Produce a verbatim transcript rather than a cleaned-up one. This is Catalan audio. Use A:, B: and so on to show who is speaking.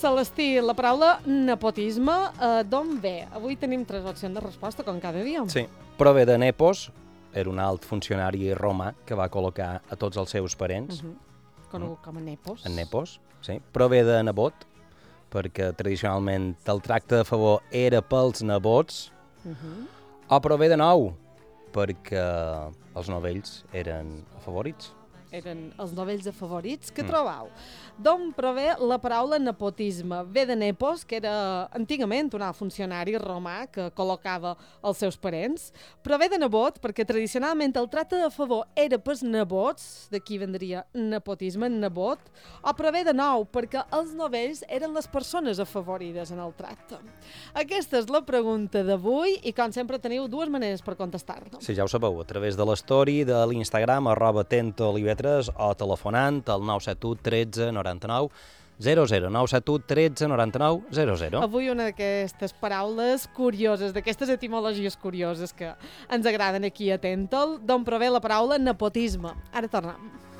A: Celestí, la paraula nepotisme, eh, d'on ve? Avui tenim tres opcions de resposta, com cada dia.
B: Sí, prové de Nepos, era un alt funcionari romà que va col·locar a tots els seus parents,
A: Uh -huh. Conegut com a Nepos.
B: en Nepos, sí. Prové de nebot, perquè tradicionalment el tracte de favor era pels nebots,
A: Uh -huh.
B: o prové de nou, perquè els novells eren favorits.
A: Eren els novells favorits que mm. trobau. D'on prové la paraula nepotisme? Ve de Nepos, que era antigament un alt funcionari romà que col·locava els seus parents. Prové de nebot, perquè tradicionalment el tracte de favor era pels nebots, d'aquí vendria nepotisme, nebot. O prové de nou, perquè els novells eren les persones afavorides en el tracte. Aquesta és la pregunta d'avui i, com sempre, teniu dues maneres per contestar-nos.
B: Sí, ja ho sabeu, a través de l'story de l'Instagram, arroba tentolivetres, o telefonant al nou set u tretze noranta-nou zero zero, nou set u tretze noranta-nou zero zero.
A: Avui una d'aquestes paraules curioses, d'aquestes etimologies curioses que ens agraden aquí a Tentol, d'on prové la paraula nepotisme. Ara tornem.